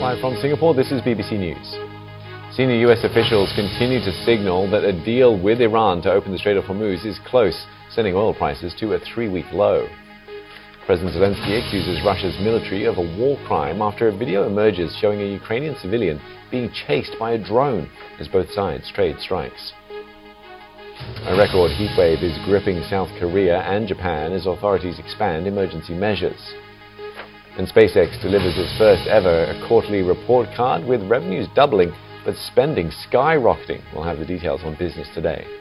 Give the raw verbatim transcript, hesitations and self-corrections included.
Live from Singapore, this is B B C News. Senior U S officials continue to signal that a deal with Iran to open the Strait of Hormuz is close, sending oil prices to a three-week low. President Zelensky accuses Russia's military of a war crime after a video emerges showing a Ukrainian civilian being chased by a drone as both sides trade strikes. A record heatwave is gripping South Korea and Japan as authorities expand emergency measures. And SpaceX delivers its first ever quarterly report card with revenues doubling but spending skyrocketing. We'll have the details on Business Today.